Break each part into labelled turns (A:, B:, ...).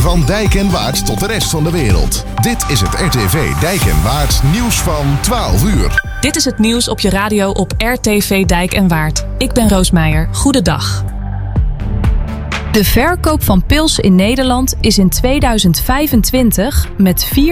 A: Van Dijk en Waard tot de rest van de wereld. Dit is het RTV Dijk en Waard nieuws van 12 uur.
B: Dit is het nieuws op je radio op RTV Dijk en Waard. Ik ben Roos Meijer. Goedendag.
C: De verkoop van pils in Nederland is in 2025 met 4,7%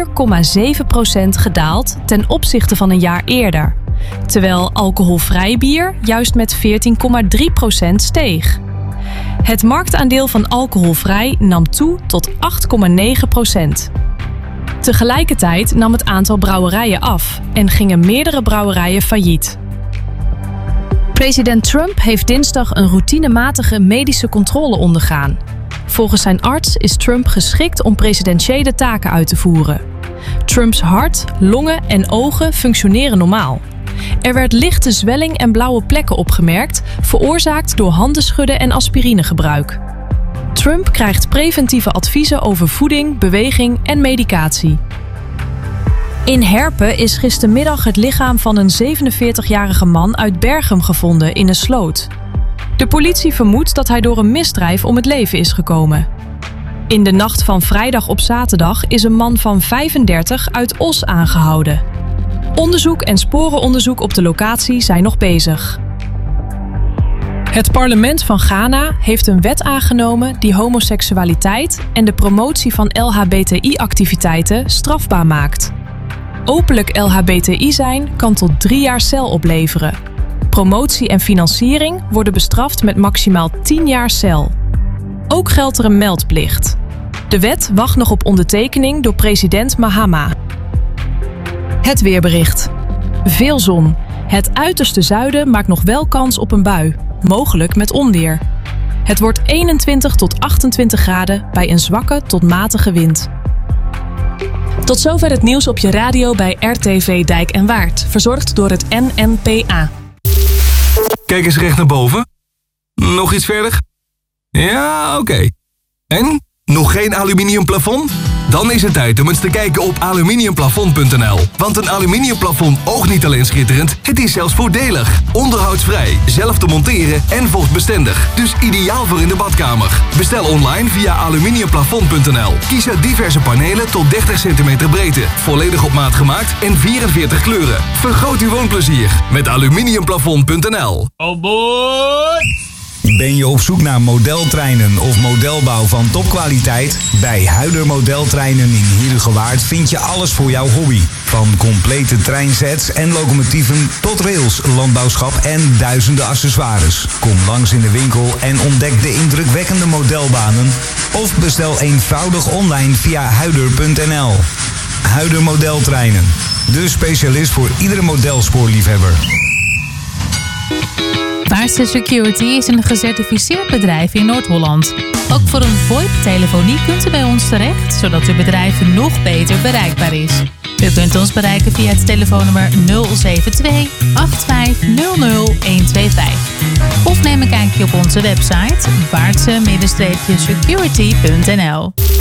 C: gedaald ten opzichte van een jaar eerder. Terwijl alcoholvrij bier juist met 14,3% steeg. Het marktaandeel van alcoholvrij nam toe tot 8,9%. Tegelijkertijd nam het aantal brouwerijen af en gingen meerdere brouwerijen failliet. President Trump heeft dinsdag een routinematige medische controle ondergaan. Volgens zijn arts is Trump geschikt om presidentiële taken uit te voeren. Trumps hart, longen en ogen functioneren normaal. Er werd lichte zwelling en blauwe plekken opgemerkt, veroorzaakt door handenschudden en aspirinegebruik. Trump krijgt preventieve adviezen over voeding, beweging en medicatie. In Herpen is gistermiddag het lichaam van een 47-jarige man uit Berchem gevonden in een sloot. De politie vermoedt dat hij door een misdrijf om het leven is gekomen. In de nacht van vrijdag op zaterdag is een man van 35 uit Os aangehouden. Onderzoek en sporenonderzoek op de locatie zijn nog bezig. Het parlement van Ghana heeft een wet aangenomen die homoseksualiteit en de promotie van LHBTI-activiteiten strafbaar maakt. Openlijk LHBTI zijn kan tot 3 jaar cel opleveren. Promotie en financiering worden bestraft met maximaal 10 jaar cel. Ook geldt er een meldplicht. De wet wacht nog op ondertekening door president Mahama. Het weerbericht. Veel zon. Het uiterste zuiden maakt nog wel kans op een bui, mogelijk met onweer. Het wordt 21 tot 28 graden bij een zwakke tot matige wind.
B: Tot zover het nieuws op je radio bij RTV Dijk en Waard, verzorgd door het NNPA.
D: Kijk eens recht naar boven. Nog iets verder? Ja, oké. En? Nog geen aluminium plafond? Dan is het tijd om eens te kijken op aluminiumplafond.nl. Want een aluminiumplafond oogt niet alleen schitterend, het is zelfs voordelig. Onderhoudsvrij, zelf te monteren en vochtbestendig. Dus ideaal voor in de badkamer. Bestel online via aluminiumplafond.nl. Kies uit diverse panelen tot 30 cm breedte. Volledig op maat gemaakt en 44 kleuren. Vergroot uw woonplezier met aluminiumplafond.nl.
E: Oh boy!
F: Ben je op zoek naar modeltreinen of modelbouw van topkwaliteit? Bij Huider Modeltreinen in Heerhugowaard vind je alles voor jouw hobby. Van complete treinsets en locomotieven tot rails, landbouwschap en duizenden accessoires. Kom langs in de winkel en ontdek de indrukwekkende modelbanen. Of bestel eenvoudig online via huider.nl. Huider Modeltreinen. De specialist voor iedere modelspoorliefhebber.
G: Vaartse Security is een gecertificeerd bedrijf in Noord-Holland. Ook voor een VoIP-telefonie kunt u bij ons terecht, zodat uw bedrijf nog beter bereikbaar is. U kunt ons bereiken via het telefoonnummer 072 8500 125. Of neem een kijkje op onze website vaartse-security.nl.